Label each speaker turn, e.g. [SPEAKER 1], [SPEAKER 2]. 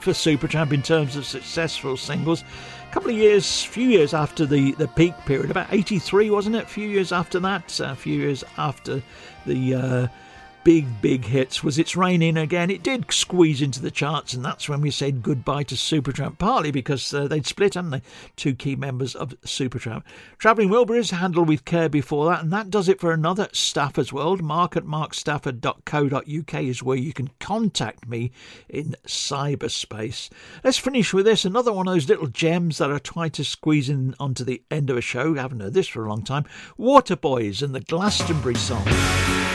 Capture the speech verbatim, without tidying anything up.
[SPEAKER 1] for Supertramp in terms of successful singles. A couple of years, few years after the, the peak period, about eighty-three, wasn't it? A few years after that, a few years after the uh, big, big hits was It's Raining Again. It did squeeze into the charts, and that's when we said goodbye to Supertramp, partly because uh, they'd split, hadn't they? Two key members of Supertramp. Travelling Wilburys, Handle with Care before that, and that does it for another Stafford's World. Mark at mark stafford dot co dot uk is where you can contact me in cyberspace. Let's finish with this, another one of those little gems that I try to squeeze in onto the end of a show. I haven't heard this for a long time. Waterboys and the Glastonbury song.